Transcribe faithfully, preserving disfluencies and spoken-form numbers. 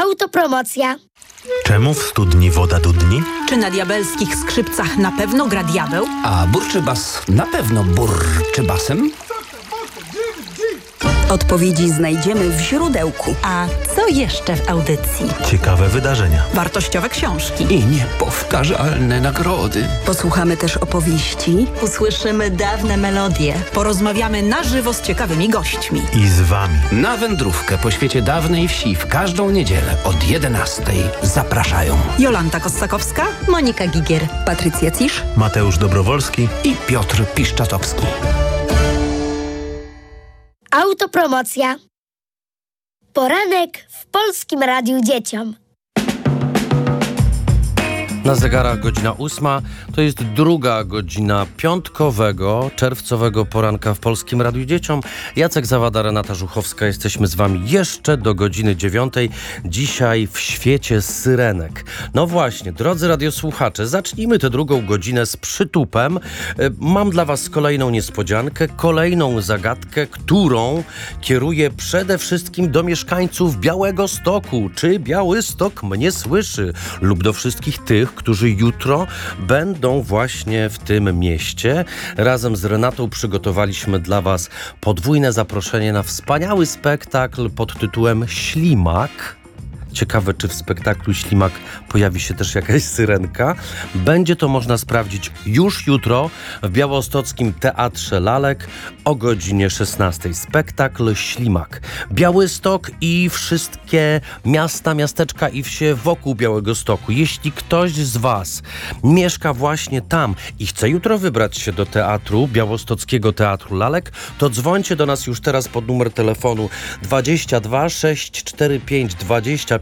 Autopromocja. Czemu w studni woda dudni? Czy na diabelskich skrzypcach na pewno gra diabeł? A burczy bas na pewno burczy basem? Odpowiedzi znajdziemy w źródełku. A co jeszcze w audycji? Ciekawe wydarzenia. Wartościowe książki. I niepowtarzalne nagrody. Posłuchamy też opowieści. Usłyszymy dawne melodie. Porozmawiamy na żywo z ciekawymi gośćmi. I z wami. Na wędrówkę po świecie dawnej wsi w każdą niedzielę od jedenastej zapraszają Jolanta Kossakowska, Monika Gigier, Patrycja Cisz, Mateusz Dobrowolski i Piotr Piszczatowski. Autopromocja. Poranek w Polskim Radiu Dzieciom. Na zegarach godzina ósma, to jest druga godzina piątkowego, czerwcowego poranka w Polskim Radiu Dzieciom. Jacek Zawada, Renata Żuchowska, jesteśmy z wami jeszcze do godziny dziewiątej. Dzisiaj w świecie syrenek. No właśnie, drodzy radiosłuchacze, zacznijmy tę drugą godzinę z przytupem. Mam dla was kolejną niespodziankę, kolejną zagadkę, którą kieruję przede wszystkim do mieszkańców Białegostoku. Czy Białystok mnie słyszy? Lub do wszystkich tych, którzy jutro będą właśnie w tym mieście. Razem z Renatą przygotowaliśmy dla was podwójne zaproszenie na wspaniały spektakl pod tytułem Ślimak. Ciekawe, czy w spektaklu Ślimak pojawi się też jakaś syrenka. Będzie to można sprawdzić już jutro w Białostockim Teatrze Lalek o godzinie szesnastej. Spektakl Ślimak. Białystok i wszystkie miasta, miasteczka i wsie wokół Białegostoku. Jeśli ktoś z was mieszka właśnie tam i chce jutro wybrać się do teatru, Białostockiego Teatru Lalek, to dzwońcie do nas już teraz pod numer telefonu dwadzieścia dwa sześć cztery pięć dwadzieścia